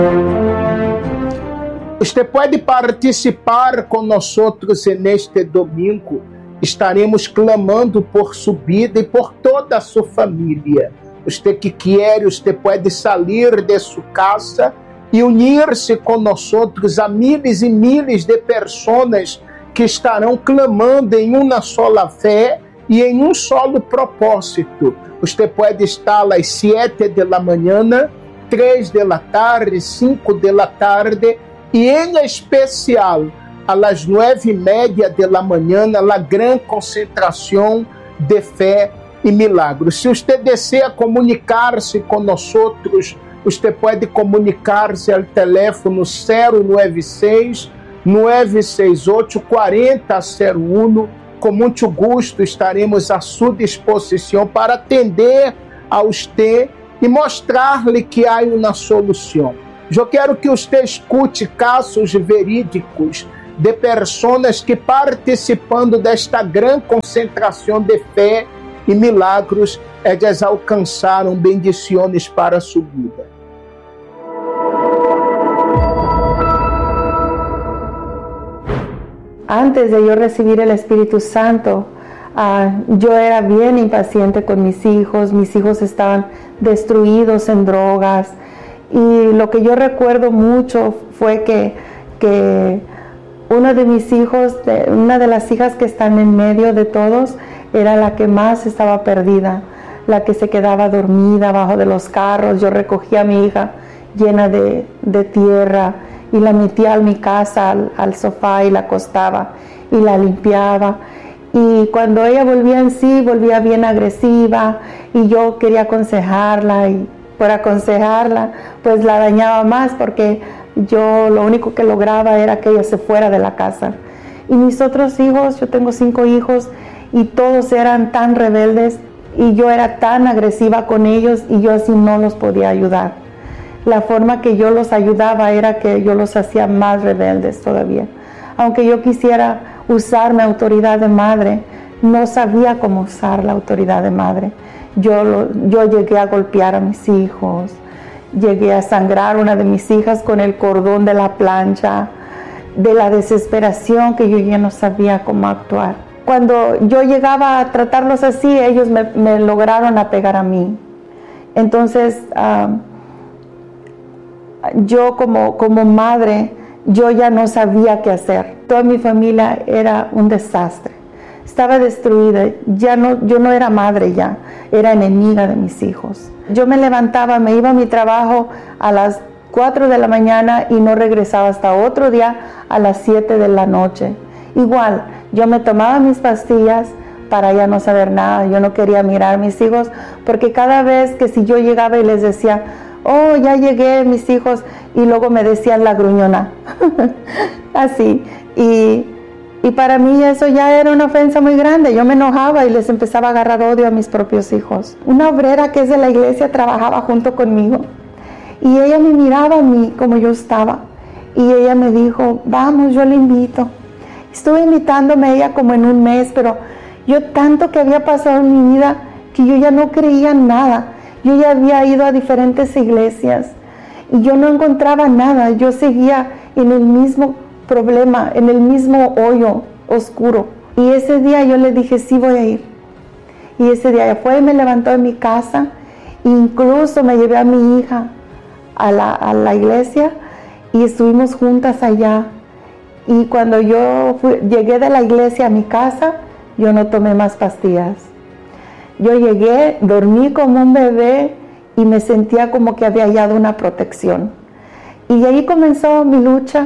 Você pode participar com nós outros neste domingo. Estaremos clamando por sua vida e por toda a sua família. Você que quer, você pode sair de sua casa e unir-se com nós outros a miles e miles de pessoas que estarão clamando em uma sola fé e em um solo propósito. Você pode estar às 7 da manhã, 3 da tarde, 5 da tarde e em especial às 9:30 da manhã, a grande concentração de fé e milagros. Se você deseja comunicar-se com nós outros, você pode comunicar-se ao telefone 096 968 4001. Com muito gosto estaremos à sua disposição para atender a você e mostrar-lhe que há uma solução. Eu quero que você escute casos verídicos de pessoas que participando desta grande concentração de fé e milagros, eles alcançaram bendições para a sua vida. Antes de yo recibir el Espíritu Santo, yo era bien impaciente con mis hijos estaban destruidos en drogas, y lo que yo recuerdo mucho fue que uno de mis hijos, una de las hijas que están en medio de todos, era la que más estaba perdida, la que se quedaba dormida abajo de los carros. Yo recogía a mi hija llena de tierra y la metía a mi casa al sofá y la acostaba y la limpiaba. Y cuando ella volvía en sí, volvía bien agresiva y yo quería aconsejarla, y por aconsejarla pues la dañaba más, porque yo lo único que lograba era que ella se fuera de la casa. Y mis otros hijos, yo tengo 5 hijos y todos eran tan rebeldes y yo era tan agresiva con ellos y yo así no los podía ayudar. La forma que yo los ayudaba era que yo los hacía más rebeldes todavía. Aunque yo quisiera usar mi autoridad de madre, no sabía cómo usar la autoridad de madre. Yo llegué a golpear a mis hijos, llegué a sangrar a una de mis hijas con el cordón de la plancha, de la desesperación que yo ya no sabía cómo actuar. Cuando yo llegaba a tratarlos así, ellos me lograron apegar a mí. Entonces, yo como madre, yo ya no sabía qué hacer. Toda mi familia era un desastre. Estaba destruida. Yo no era madre ya, era enemiga de mis hijos. Yo me levantaba, me iba a mi trabajo a las 4 de la mañana y no regresaba hasta otro día a las 7 de la noche. Igual, yo me tomaba mis pastillas para ya no saber nada. Yo no quería mirar a mis hijos, porque cada vez que si yo llegaba y les decía, oh, ya llegué, mis hijos, y luego me decían la gruñona, así, y para mí eso ya era una ofensa muy grande. Yo me enojaba y les empezaba a agarrar odio a mis propios hijos. Una obrera que es de la iglesia trabajaba junto conmigo, y ella me miraba a mí como yo estaba, y ella me dijo, vamos, yo le invito. Estuve invitándome a ella como en un mes, pero yo tanto que había pasado en mi vida que yo ya no creía en nada. Yo ya había ido a diferentes iglesias y yo no encontraba nada. Yo seguía en el mismo problema, en el mismo hoyo oscuro. Y ese día yo le dije, sí voy a ir. Y ese día fue y me levantó en mi casa. Incluso me llevé a mi hija a la iglesia y estuvimos juntas allá. Y cuando yo llegué de la iglesia a mi casa, yo no tomé más pastillas. Yo llegué, dormí como un bebé y me sentía como que había hallado una protección. Y ahí comenzó mi lucha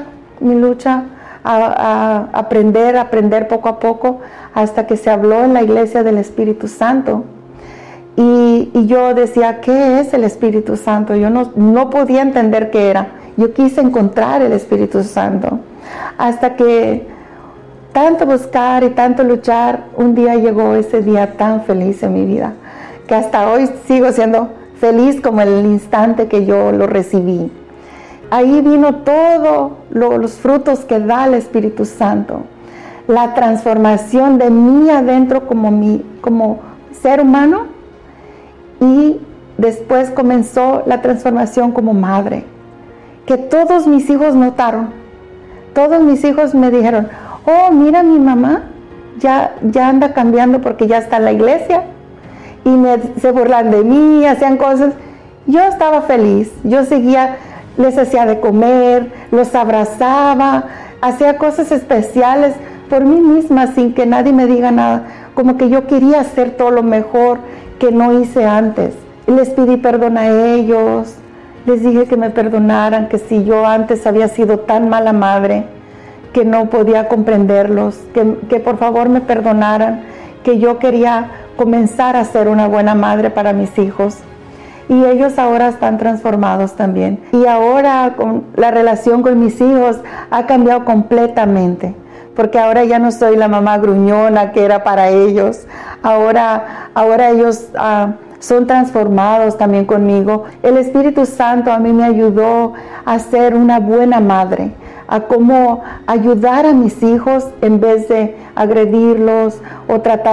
a aprender poco a poco, hasta que se habló en la iglesia del Espíritu Santo. Y yo decía, ¿qué es el Espíritu Santo? Yo no podía entender qué era. Yo quise encontrar el Espíritu Santo. Hasta que tanto buscar y tanto luchar, un día llegó ese día tan feliz en mi vida, que hasta hoy sigo siendo feliz como el instante que yo lo recibí. Ahí vino todos los frutos que da el Espíritu Santo, la transformación de mí adentro como ser humano, y después comenzó la transformación como madre. que todos mis hijos notaron. Todos mis hijos me dijeron, oh, mira, mi mamá ya anda cambiando porque ya está en la iglesia. Y se burlan de mí, hacían cosas. Yo estaba feliz, yo seguía, les hacía de comer, los abrazaba, hacía cosas especiales por mí misma sin que nadie me diga nada. Como que yo quería hacer todo lo mejor que no hice antes. Les pedí perdón a ellos, les dije que me perdonaran, que si yo antes había sido tan mala madre, que no podía comprenderlos, que por favor me perdonaran, que yo quería comenzar a ser una buena madre para mis hijos. Y ellos ahora están transformados también. Y ahora la relación con mis hijos ha cambiado completamente, porque ahora ya no soy la mamá gruñona que era para ellos. Ahora ellos son transformados también conmigo. El Espíritu Santo a mí me ayudó a ser una buena madre, a cómo ayudar a mis hijos en vez de agredirlos o tratar